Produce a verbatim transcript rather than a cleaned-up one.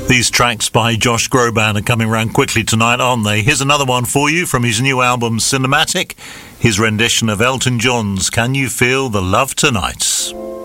These tracks by Josh Groban are coming around quickly tonight, aren't they? Here's another one for you from his new album Cinematic, his rendition of Elton John's Can You Feel the Love Tonight?